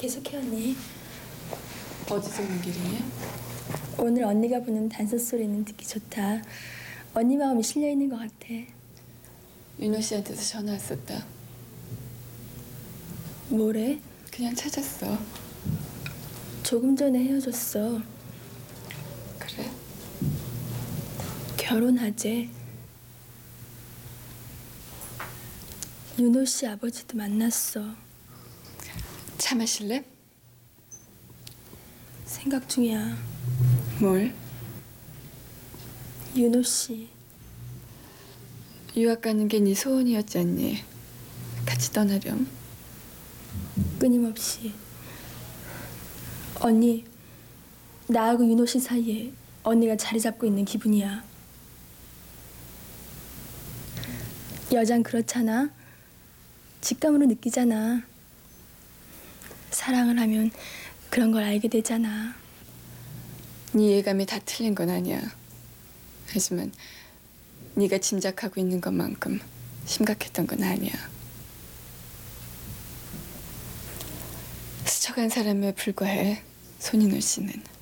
계속해 언니. 어디서 온 길이니? 오늘 언니가 부는 단소 소리는 듣기 좋다. 언니 마음이 실려 있는 것 같아. 윤호 씨한테서 전화 왔었다. 뭐래? 그냥 찾았어. 조금 전에 헤어졌어. 그래? 결혼하재. 윤호 씨 아버지도 만났어. 차 마실래? 생각 중이야. 뭘? 윤호 씨. 유학 가는 게 네 소원이었잖니. 같이 떠나렴. 끊임없이. 언니, 나하고 윤호 씨 사이에 언니가 자리 잡고 있는 기분이야. 여잔 그렇잖아. 직감으로 느끼잖아. 사랑을 하면 그런 걸 알게 되잖아. 네 예감이 다 틀린 건 아니야. 하지만 네가 짐작하고 있는 것만큼 심각했던 건 아니야. 스쳐간 사람에 불과해, 손인호 씨는.